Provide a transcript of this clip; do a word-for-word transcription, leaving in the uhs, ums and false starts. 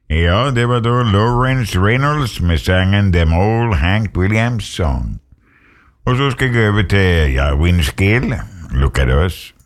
Ja, det var da Lawrence Reynolds med sangen Them All Hank Williams Song. Og så skal jeg gå over til ja, Vince Gill, Look at Us.